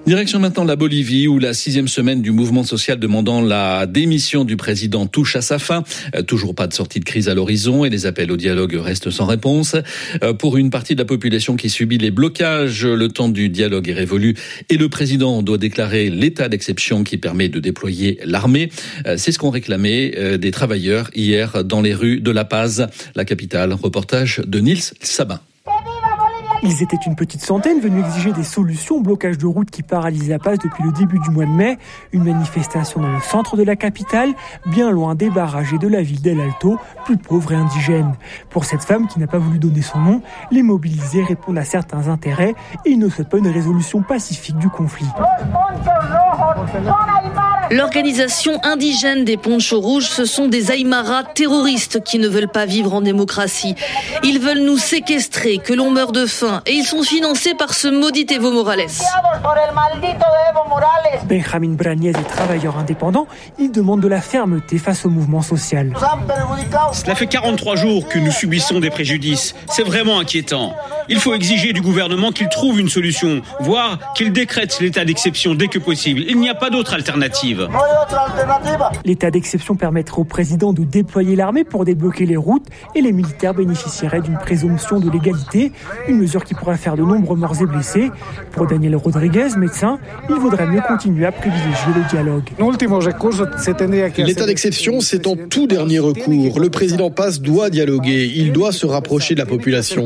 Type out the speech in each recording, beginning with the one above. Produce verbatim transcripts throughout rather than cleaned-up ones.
Direction maintenant la Bolivie, où la sixième semaine du mouvement social demandant la démission du président touche à sa fin. Euh, toujours pas de sortie de crise à l'horizon et les appels au dialogue restent sans réponse. Euh, pour une partie de la population qui subit les blocages, le temps du dialogue est révolu et le président doit déclarer l'état d'exception qui permet de déployer l'armée. Euh, c'est ce qu'ont réclamé euh, des travailleurs hier dans les rues de La Paz, la capitale. Reportage de Nils Sabin. Ils étaient une petite centaine venus exiger des solutions au blocage de route qui paralyse La Paz depuis le début du mois de mai. Une manifestation dans le centre de la capitale, bien loin des barrages et de la ville d'El Alto, plus pauvre et indigène. Pour cette femme qui n'a pas voulu donner son nom, les mobilisés répondent à certains intérêts et ils ne souhaitent pas une résolution pacifique du conflit. L'organisation indigène des Ponchos Rouges, ce sont des Aymaras terroristes qui ne veulent pas vivre en démocratie. Ils veulent nous séquestrer, que l'on meure de faim. Et ils sont financés par ce maudit Evo Morales. Benjamin Brañez est travailleur indépendant. Il demande de la fermeté face au mouvement social. Cela fait quarante-trois jours que nous subissons des préjudices. C'est vraiment inquiétant. Il faut exiger du gouvernement qu'il trouve une solution, voire qu'il décrète l'état d'exception dès que possible. Il n'y a pas d'autre alternative. L'état d'exception permettrait au président de déployer l'armée pour débloquer les routes et les militaires bénéficieraient d'une présomption de légalité, une mesure qui pourrait faire de nombreux morts et blessés. Pour Daniel Rodriguez, médecin, il vaudrait mieux continuer à privilégier le dialogue. L'état d'exception, c'est en tout dernier recours. Le président Paz doit dialoguer, il doit se rapprocher de la population.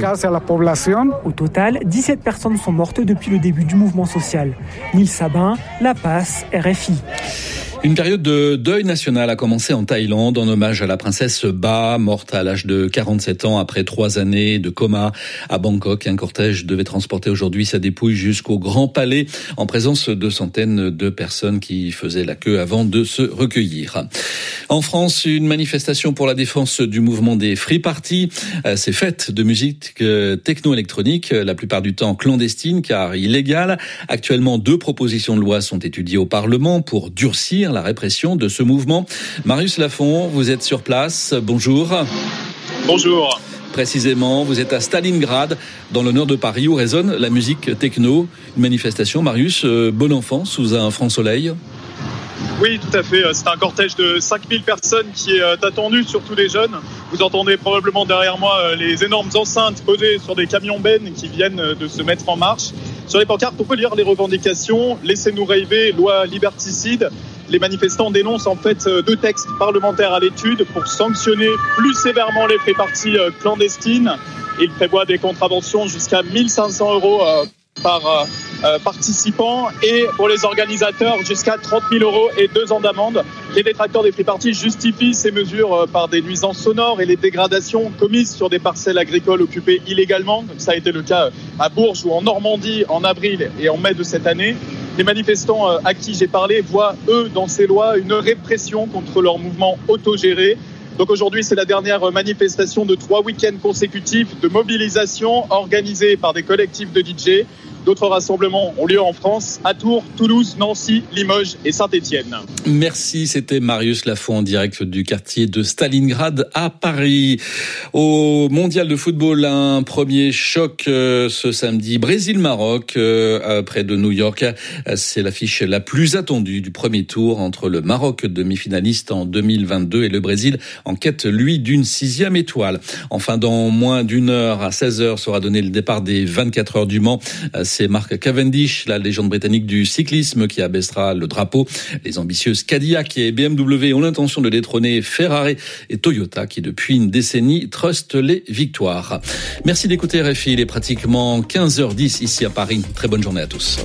Au total, dix-sept personnes sont mortes depuis le début du mouvement social. Nils Sabin, La Paz, R F I. Une période de deuil national a commencé en Thaïlande en hommage à la princesse Ba, morte à l'âge de quarante-sept ans après trois années de coma à Bangkok. Un cortège devait transporter aujourd'hui sa dépouille jusqu'au Grand Palais en présence de centaines de personnes qui faisaient la queue avant de se recueillir. En France, une manifestation pour la défense du mouvement des Free Party. Ces fêtes de musique techno-électronique, la plupart du temps clandestine car illégale. Actuellement, deux propositions de loi sont étudiées au Parlement pour durcir la répression de ce mouvement. Marius Lafont, vous êtes sur place. Bonjour. Bonjour. Précisément, vous êtes à Stalingrad, dans le nord de Paris, où résonne la musique techno. Une manifestation, Marius, euh, bon enfant, sous un franc soleil. Oui, tout à fait. C'est un cortège de cinq mille personnes qui est attendu, surtout des jeunes. Vous entendez probablement derrière moi les énormes enceintes posées sur des camions bennes qui viennent de se mettre en marche. Sur les pancartes, on peut lire les revendications. Laissez-nous rêver, loi liberticide. Les manifestants dénoncent en fait deux textes parlementaires à l'étude pour sanctionner plus sévèrement les free parties clandestines. Ils prévoient des contraventions jusqu'à mille cinq cents euros par euh, participant et pour les organisateurs jusqu'à trente mille euros et deux ans d'amende. Les détracteurs des free parties justifient ces mesures par des nuisances sonores et les dégradations commises sur des parcelles agricoles occupées illégalement, comme ça a été le cas à Bourges ou en Normandie en avril et en mai de cette année. Les manifestants à qui j'ai parlé voient, eux, dans ces lois, une répression contre leur mouvement autogéré. Donc aujourd'hui, c'est la dernière manifestation de trois week-ends consécutifs de mobilisation organisée par des collectifs de D J. D'autres rassemblements ont lieu en France, à Tours, Toulouse, Nancy, Limoges et Saint-Étienne. Merci, c'était Marius Lafont en direct du quartier de Stalingrad à Paris. Au mondial de football, un premier choc euh, ce samedi, Brésil-Maroc, euh, près de New York. C'est l'affiche la plus attendue du premier tour entre le Maroc, demi-finaliste en deux mille vingt-deux, et le Brésil en quête, lui, d'une sixième étoile. Enfin, dans moins d'une heure, à seize heures, sera donné le départ des vingt-quatre heures du Mans. C'est Mark Cavendish, la légende britannique du cyclisme, qui abaissera le drapeau. Les ambitieuses Cadillac et B M W ont l'intention de détrôner Ferrari et Toyota, qui depuis une décennie trustent les victoires. Merci d'écouter R F I. Il est pratiquement quinze heures dix ici à Paris. Très bonne journée à tous.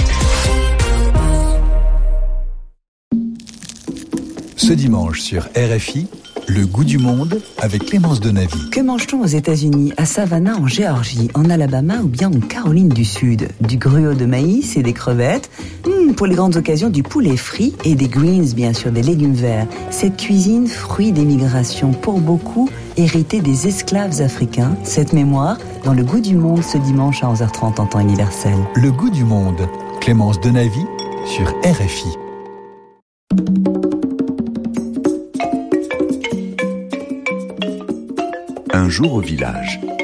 Ce dimanche sur R F I, le goût du monde avec Clémence Denavy. Que mange-t-on aux États-Unis, à Savannah, en Géorgie, en Alabama ou bien en Caroline du Sud? Du gruau de maïs et des crevettes. Mmh, pour les grandes occasions, du poulet frit et des greens, bien sûr, des légumes verts. Cette cuisine, fruit des migrations, pour beaucoup, héritée des esclaves africains. Cette mémoire, dans le goût du monde, ce dimanche à onze heures trente en temps universel. Le goût du monde, Clémence Denavy sur R F I. Un jour au village.